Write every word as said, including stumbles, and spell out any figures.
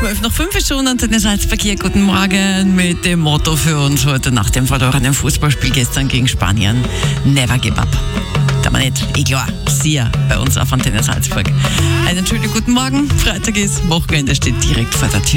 zwölf nach fünf ist schon Antenne Salzburg hier. Guten Morgen mit dem Motto für uns heute nach dem verlorenen Fußballspiel gestern gegen Spanien. Never give up. Da man nicht, eh klar, sehr bei uns auf Antenne Salzburg. Einen schönen guten Morgen. Freitag ist, Wochenende steht direkt vor der Tür.